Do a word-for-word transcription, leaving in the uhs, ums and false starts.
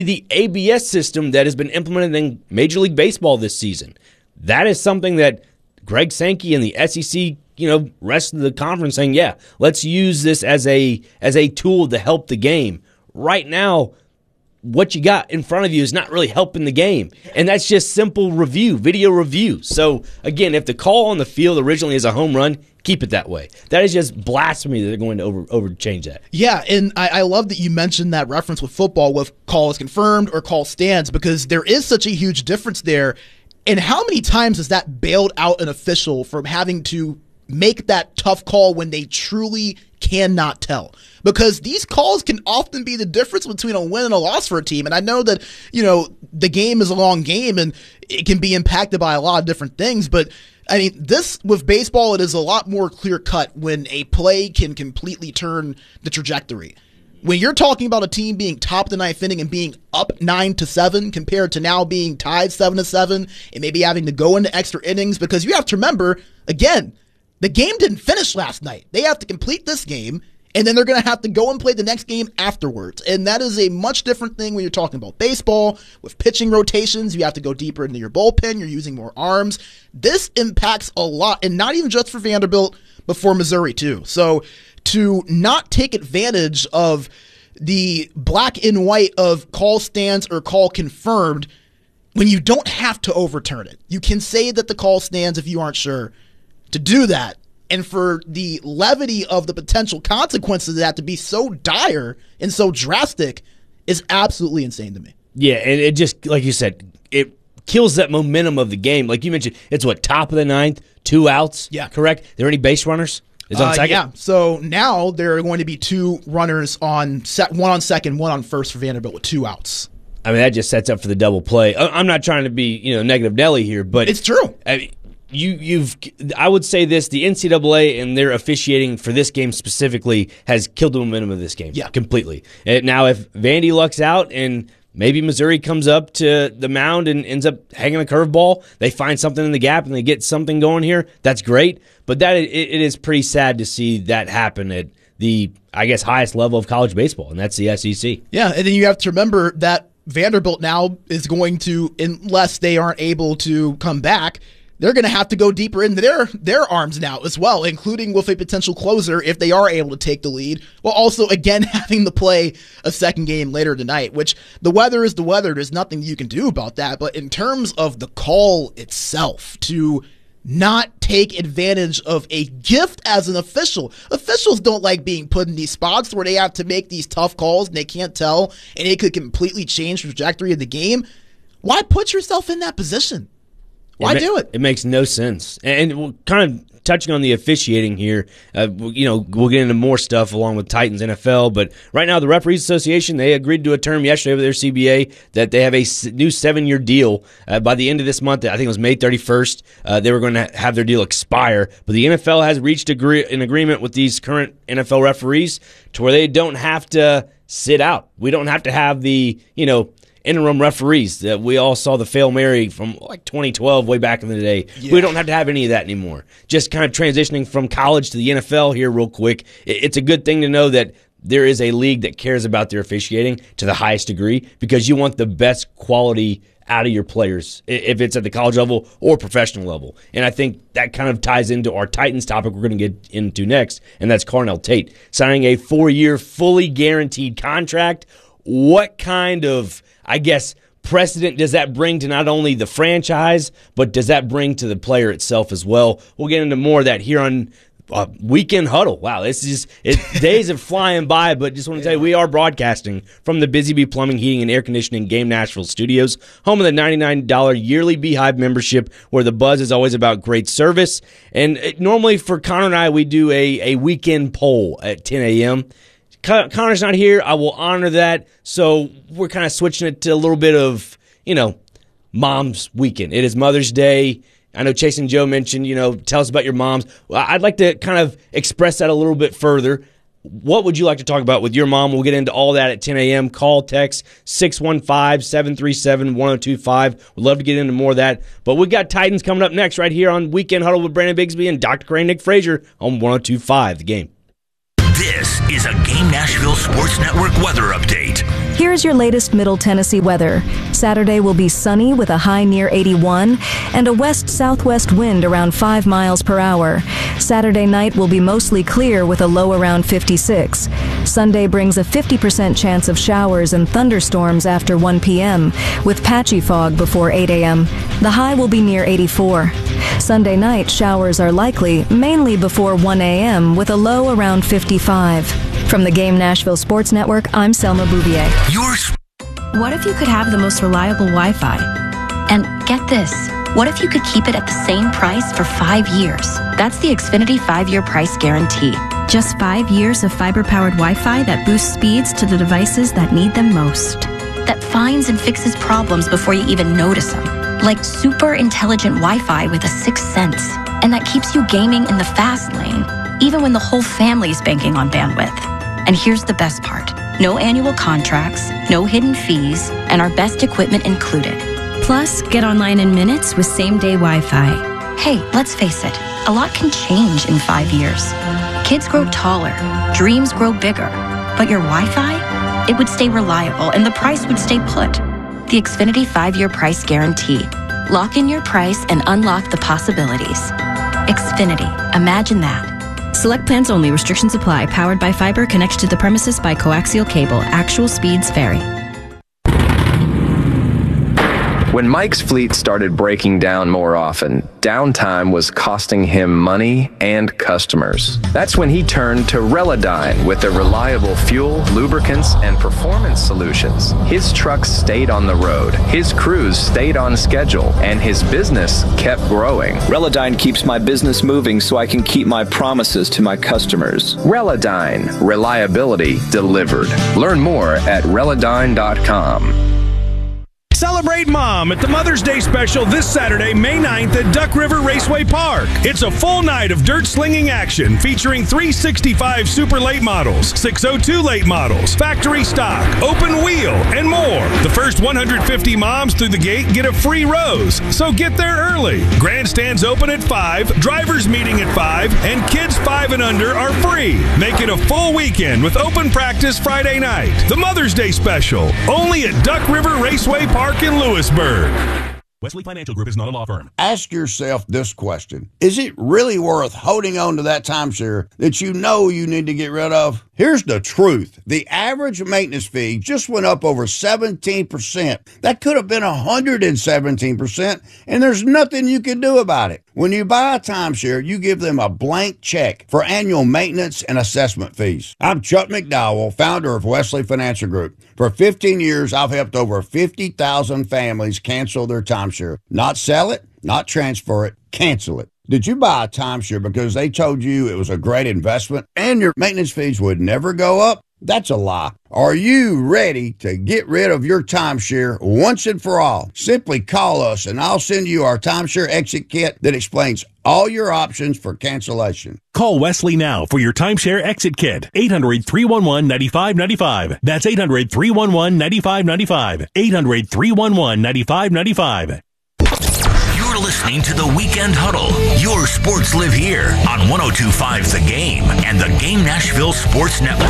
the A B S system that has been implemented in Major League Baseball this season. That is something that Greg Sankey and the S E C, you know, rest of the conference saying, yeah, let's use this as a as a tool to help the game. Right now, what you got in front of you is not really helping the game. And that's just simple review, video review. So, again, if the call on the field originally is a home run, keep it that way. That is just blasphemy that they're going to over, over change that. Yeah, and I, I love that you mentioned that reference with football with call is confirmed or call stands, because there is such a huge difference there. And how many times has that bailed out an official from having to make that tough call when they truly cannot tell? Because these calls can often be the difference between a win and a loss for a team. And I know that, you know, the game is a long game and it can be impacted by a lot of different things. But, I mean, this, with baseball, it is a lot more clear-cut when a play can completely turn the trajectory. When you're talking about a team being top of the ninth inning and being up nine to seven compared to now being tied seven to seven and maybe having to go into extra innings, because you have to remember, again, the game didn't finish last night. They have to complete this game, and then they're going to have to go and play the next game afterwards. And that is a much different thing when you're talking about baseball. With pitching rotations, you have to go deeper into your bullpen. You're using more arms. This impacts a lot, and not even just for Vanderbilt, but for Missouri too. So to not take advantage of the black and white of call stands or call confirmed when you don't have to overturn it. You can say that the call stands if you aren't sure. To do that, and for the levity of the potential consequences of that to be so dire and so drastic, is absolutely insane to me. Yeah, and it just, like you said, it kills that momentum of the game. Like you mentioned, it's what, top of the ninth, two outs? Yeah. Correct? Are there any base runners? Is on uh, second? Yeah, so now there are going to be two runners on set, one on second, one on first for Vanderbilt with two outs. I mean, that just sets up for the double play. I'm not trying to be, you know, negative Nelly here, but it's true. I mean, You, you've. I would say this: the N C double A and their officiating for this game specifically has killed the momentum of this game. Yeah, completely. And now, if Vandy lucks out and maybe Missouri comes up to the mound and ends up hanging a curveball, they find something in the gap and they get something going here. That's great. But that it, it is pretty sad to see that happen at the, I guess, highest level of college baseball, and that's the S E C. Yeah, and then you have to remember that Vanderbilt now is going to, unless they aren't able to come back, they're going to have to go deeper into their their arms now as well, including with a potential closer if they are able to take the lead, while also, again, having to play a second game later tonight, which the weather is the weather. There's nothing you can do about that. But in terms of the call itself, to not take advantage of a gift as an official. Officials don't like being put in these spots where they have to make these tough calls and they can't tell, and it could completely change the trajectory of the game. Why put yourself in that position? Why it do ma- it? It makes no sense. And we're kind of touching on the officiating here. Uh, you know, we'll get into more stuff along with Titans N F L. But right now, the Referees Association, they agreed to a term yesterday with their C B A that they have a new seven-year deal. Uh, by the end of this month, I think it was May thirty-first, uh, they were going to have their deal expire. But the N F L has reached agree- an agreement with these current N F L referees to where they don't have to sit out. We don't have to have the, you know, interim referees that we all saw the Fail Mary from like twenty twelve way back in the day. Yeah. We don't have to have any of that anymore. Just kind of transitioning from college to the N F L here real quick. It's a good thing to know that there is a league that cares about their officiating to the highest degree, because you want the best quality out of your players, if it's at the college level or professional level. And I think that kind of ties into our Titans topic we're going to get into next, and that's Carnell Tate signing a four-year fully guaranteed contract. What kind of, I guess, precedent does that bring to not only the franchise, but does that bring to the player itself as well? We'll get into more of that here on uh, Weekend Huddle. Wow, this is it, days are flying by, but just want to tell you, we are broadcasting from the Busy Bee Plumbing, Heating, and Air Conditioning Game Nashville studios, home of the ninety-nine dollars yearly Beehive membership, where the buzz is always about great service. And it, normally for Connor and I, we do a, a weekend poll at ten a.m., Connor's not here. I will honor that. So we're kind of switching it to a little bit of, you know, Mom's Weekend. It is Mother's Day. I know Chase and Joe mentioned, you know, tell us about your moms. Well, I'd like to kind of express that a little bit further. What would you like to talk about with your mom? We'll get into all that at ten a.m. Call, text, six one five, seven three seven, one oh two five. We'd love to get into more of that. But we got Titans coming up next right here on Weekend Huddle with Brandon Bigsby and Doctor Crane, Nick Frazier on one oh two five, The Game. This is a Game Nashville Sports Network weather update. Here's your latest Middle Tennessee weather. Saturday will be sunny with a high near eighty-one and a west-southwest wind around five miles per hour. Saturday night will be mostly clear with a low around fifty-six. Sunday brings a fifty percent chance of showers and thunderstorms after one p.m. with patchy fog before eight a.m. The high will be near eighty-four. Sunday night, showers are likely, mainly before one a.m. with a low around fifty-five. From the Game Nashville Sports Network, I'm Selma Bouvier. Yours. What if you could have the most reliable Wi-Fi? And get this, what if you could keep it at the same price for five years? That's the Xfinity five-year price guarantee. Just five years of fiber-powered Wi-Fi that boosts speeds to the devices that need them most. That finds and fixes problems before you even notice them. Like super intelligent Wi-Fi with a sixth sense. And that keeps you gaming in the fast lane, even when the whole family's banking on bandwidth. And here's the best part. No annual contracts, no hidden fees, and our best equipment included. Plus, get online in minutes with same-day Wi-Fi. Hey, let's face it, a lot can change in five years. Kids grow taller, dreams grow bigger, but your Wi-Fi, it would stay reliable and the price would stay put. The Xfinity five-year price guarantee. Lock in your price and unlock the possibilities. Xfinity, imagine that. Select plans only. Restrictions apply. Powered by fiber. Connected to the premises by coaxial cable. Actual speeds vary. When Mike's fleet started breaking down more often, downtime was costing him money and customers. That's when he turned to Relodyne with their reliable fuel, lubricants, and performance solutions. His trucks stayed on the road, his crews stayed on schedule, and his business kept growing. Relodyne keeps my business moving so I can keep my promises to my customers. Relodyne, reliability delivered. Learn more at relodyne dot com. Celebrate Mom at the Mother's Day special this Saturday, May ninth at Duck River Raceway Park. It's a full night of dirt slinging action featuring three sixty-five Super Late models, six oh two Late models, factory stock, open wheel, and more. The first one hundred fifty moms through the gate get a free rose, so get there early. Grandstands open at five, drivers meeting at five, and kids five and under are free. Make it a full weekend with open practice Friday night. The Mother's Day special, only at Duck River Raceway Park in Lewisburg. Wesley Financial Group is not a law firm. Ask yourself this question. Is it really worth holding on to that timeshare that you know you need to get rid of? Here's the truth. The average maintenance fee just went up over seventeen percent. That could have been one hundred seventeen percent, and there's nothing you can do about it. When you buy a timeshare, you give them a blank check for annual maintenance and assessment fees. I'm Chuck McDowell, founder of Wesley Financial Group. For fifteen years, I've helped over fifty thousand families cancel their timeshare. Not sell it, not transfer it, cancel it. Did you buy a timeshare because they told you it was a great investment and your maintenance fees would never go up? That's a lie. Are you ready to get rid of your timeshare once and for all? Simply call us and I'll send you our timeshare exit kit that explains all your options for cancellation. Call Wesley now for your timeshare exit kit. eight hundred, three one one, nine five nine five. That's eight hundred, three one one, nine five nine five. eight hundred, three one one, nine five nine five. You're listening to the Weekend Huddle. Your sports live here on one oh two point five The Game and the Game Nashville Sports Network.